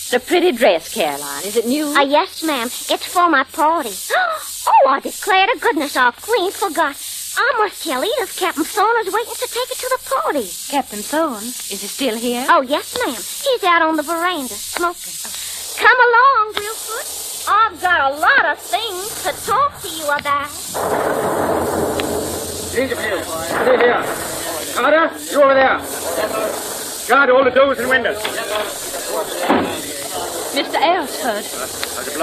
It's a pretty dress, Caroline. Is it new? Yes, ma'am. It's for my party. Oh, I declare to goodness, I clean forgot. I must tell Edith Captain Thorne is waiting to take it to the party. Captain Thorne? Is he still here? Oh, yes, ma'am. He's out on the veranda smoking. Come along, Wilford. I've got a lot of things to talk to you about. Gingerfield, stay here. Carter, you over there. Guard all the doors and windows. Mr. Aylesford.